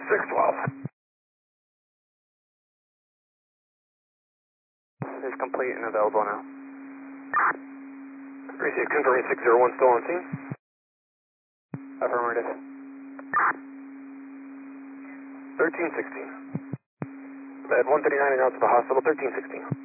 612. Is complete and available now. Receive confirming 601 still on scene. Affirmative. 1316. Bed 139 and out to the hospital, 1316.